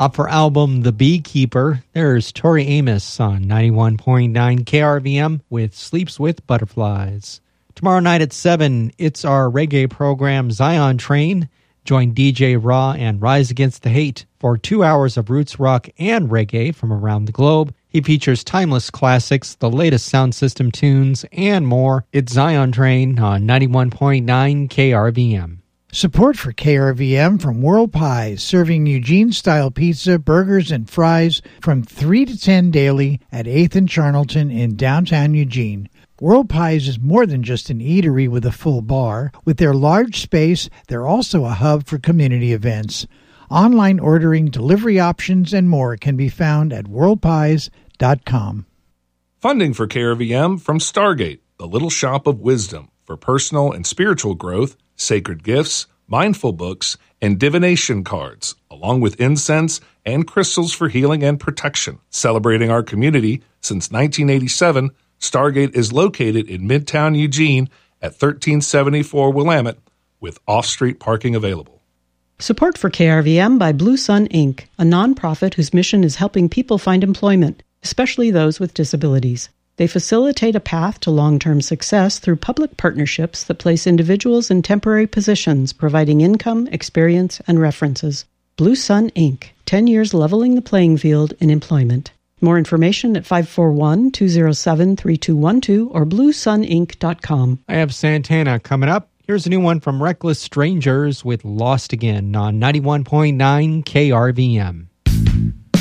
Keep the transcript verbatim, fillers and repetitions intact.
Off her album The Beekeeper, there's Tori Amos on ninety-one point nine K R V M with Sleeps with Butterflies. Tomorrow night at seven, it's our reggae program Zion Train. Join D J Raw and Rise Against the Hate for two hours of roots rock and reggae from around the globe. He features timeless classics, the latest sound system tunes, and more. It's Zion Train on ninety-one point nine K R V M. Support for K R V M from World Pies, serving Eugene-style pizza, burgers, and fries from three to ten daily at eighth and Charnelton in downtown Eugene. World Pies is more than just an eatery with a full bar. With their large space, they're also a hub for community events. Online ordering, delivery options, and more can be found at world pies dot com. Funding for K R V M from Stargate, the Little Shop of Wisdom, for personal and spiritual growth, sacred gifts, mindful books, and divination cards, along with incense and crystals for healing and protection. Celebrating our community since nineteen eighty-seven, Stargate is located in Midtown Eugene at thirteen seventy-four Willamette, with off-street parking available. Support for K R V M by Blue Sun Incorporated, a nonprofit whose mission is helping people find employment, especially those with disabilities. They facilitate a path to long-term success through public partnerships that place individuals in temporary positions, providing income, experience, and references. Blue Sun Incorporated, ten years leveling the playing field in employment. More information at five four one, two zero seven, three two one two or blue sun inc dot com. I have Santana coming up. Here's a new one from Reckless Strangers with Lost Again on ninety-one point nine K R V M.